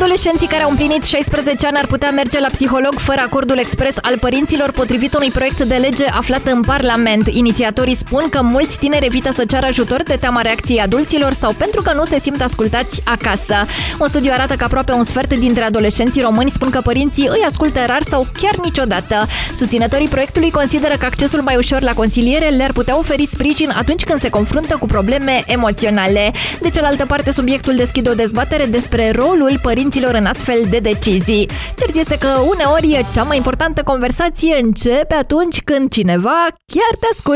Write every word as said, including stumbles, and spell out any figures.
Adolescenții care au împlinit șaisprezece ani ar putea merge la psiholog fără acordul expres al părinților, potrivit unui proiect de lege aflat în Parlament. Inițiatorii spun că mulți tineri evită să ceară ajutor de teama reacției adulților sau pentru că nu se simt ascultați acasă. Un studiu arată că aproape un sfert dintre adolescenții români spun că părinții îi ascultă rar sau chiar niciodată. Susținătorii proiectului consideră că accesul mai ușor la consiliere le-ar putea oferi sprijin atunci când se confruntă cu probleme emoționale. De cealaltă parte, subiectul deschide o dezbatere despre rolul părinților în astfel de decizii. Cert este că uneori cea mai importantă conversație începe atunci când cineva chiar te ascultă.